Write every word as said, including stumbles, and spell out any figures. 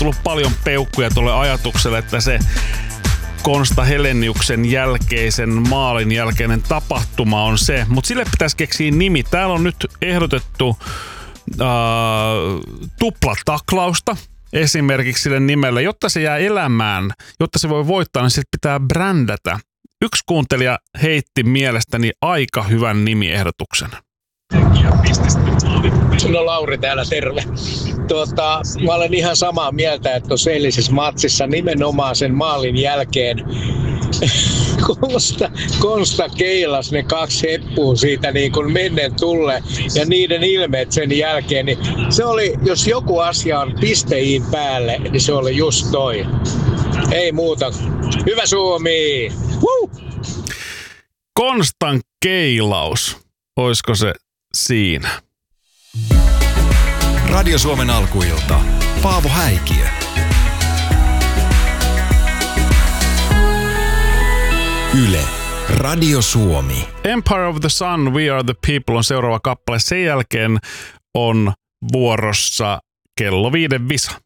tullut paljon peukkuja tuolle ajatukselle, että se Konsta Heleniuksen jälkeisen maalin jälkeinen tapahtuma on se. Mutta sille pitäisi keksiä nimi. Täällä on nyt ehdotettu äh, tuplataklausta esimerkiksi sille nimelle. Jotta se jää elämään, jotta se voi voittaa, niin sitten pitää brändätä. Yksi kuuntelija heitti mielestäni aika hyvän nimiehdotuksen. No Lauri täällä, terve. Tuota, mä olen ihan samaa mieltä, että tuossa eilisessä matsissa nimenomaan sen maalin jälkeen Konsta, Konsta keilas ne kaksi heppua siitä niin kuin mennen tulle ja niiden ilmeet sen jälkeen. Niin se oli, jos joku asia on pisteiin päälle, niin se oli just toi. Ei muuta. Hyvä Suomi! Woo! Konstan keilaus. Oisko se siinä? Radio Suomen alkuilta. Paavo Häikiö. Yle. Radio Suomi. Empire of the Sun, We Are the People on seuraava kappale. Sen jälkeen on vuorossa kello viiden visa.